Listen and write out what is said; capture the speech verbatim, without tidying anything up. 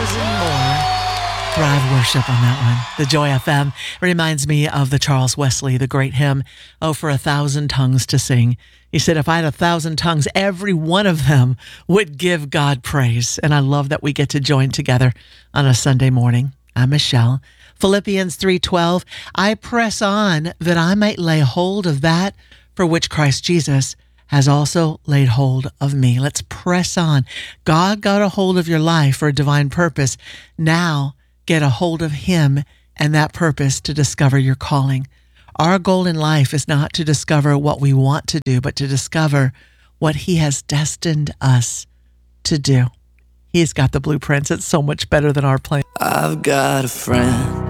thousand more. Thrive worship on that one. The Joy F M reminds me of the Charles Wesley, the great hymn, "Oh, for a thousand tongues to sing." He said, if I had a thousand tongues, every one of them would give God praise. And I love that we get to join together on a Sunday morning. I'm Michelle. Philippians three twelve, I press on that I might lay hold of that for which Christ Jesus has also laid hold of me. Let's press on. God got a hold of your life for a divine purpose. Now, get a hold of him and that purpose to discover your calling. Our goal in life is not to discover what we want to do, but to discover what he has destined us to do. He's got the blueprints. It's so much better than our plan. I've got a friend